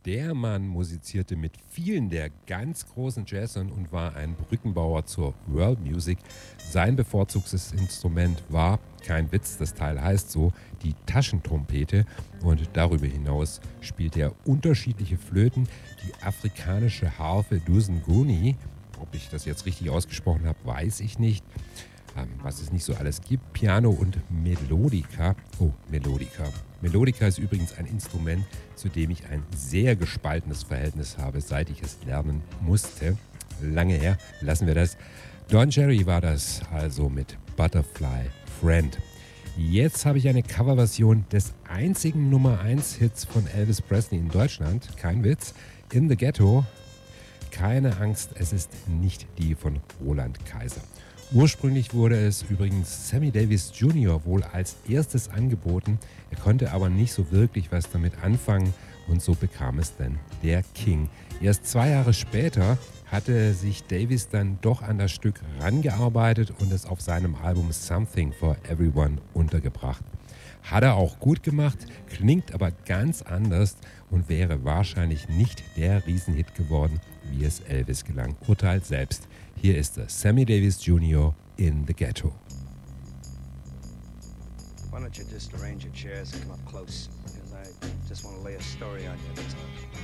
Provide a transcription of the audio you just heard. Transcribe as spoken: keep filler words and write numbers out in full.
Der Mann musizierte mit vielen der ganz großen Jazzern und war ein Brückenbauer zur World Music. Sein bevorzugtes Instrument war, kein Witz, das Teil heißt so, die Taschentrompete. Und darüber hinaus spielte er unterschiedliche Flöten, die afrikanische Harfe Duzunguni. Ob ich das jetzt richtig ausgesprochen habe, weiß ich nicht. Ähm, was es nicht so alles gibt. Piano und Melodica. Oh, Melodica. Melodica ist übrigens ein Instrument, zu dem ich ein sehr gespaltenes Verhältnis habe, seit ich es lernen musste. Lange her, lassen wir das. Don Cherry war das also mit Butterfly Friend. Jetzt habe ich eine Coverversion des einzigen Nummer eins Hits von Elvis Presley in Deutschland. Kein Witz. In the Ghetto. Keine Angst, es ist nicht die von Roland Kaiser. Ursprünglich wurde es übrigens Sammy Davis Junior wohl als erstes angeboten. Er konnte aber nicht so wirklich was damit anfangen und so bekam es dann der King. Erst zwei Jahre später hatte sich Davis dann doch an das Stück rangearbeitet und es auf seinem Album Something for Everyone untergebracht. Hat er auch gut gemacht, klingt aber ganz anders und wäre wahrscheinlich nicht der Riesenhit geworden, wie es Elvis gelang. Urteilt selbst. Hier ist er, Sammy Davis Junior in the Ghetto. Why don't you just arrange your chairs and come up close? Because I just want to lay a story on you, that's all.